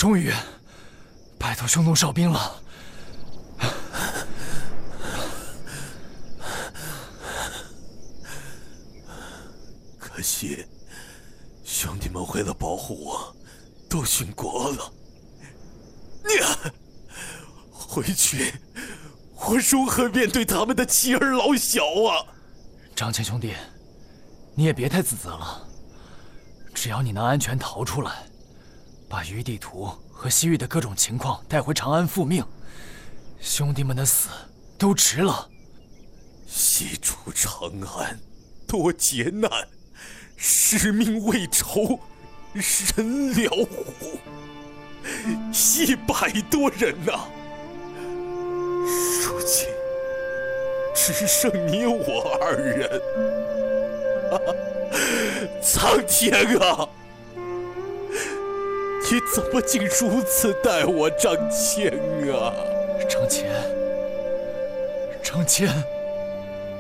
终于拜托匈奴哨兵了。 可惜，兄弟们为了保护我，都殉国了。回去，我如何面对他们的妻儿老小啊？ 张骞兄弟，你也别太自责了。只要你能安全逃出来，把于地图和西域的各种情况带回长安复命，兄弟们的死都值了。 西出长安，多劫难，使命未酬，人了虎，100多人啊！如今只剩你我2人，苍天啊！你怎么竟如此待我张骞啊？ 张骞，张骞。